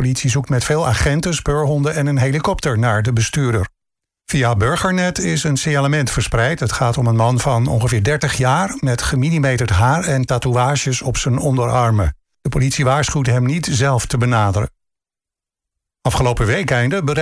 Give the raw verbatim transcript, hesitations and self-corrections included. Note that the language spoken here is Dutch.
politie zoekt met veel agenten, speurhonden en een helikopter naar de bestuurder. Via Burgernet is een signalement verspreid. Het gaat om een man van ongeveer dertig jaar met gemillimeterd haar en tatoeages op zijn onderarmen. De politie waarschuwt hem niet zelf te benaderen. Afgelopen weekeinde bereikte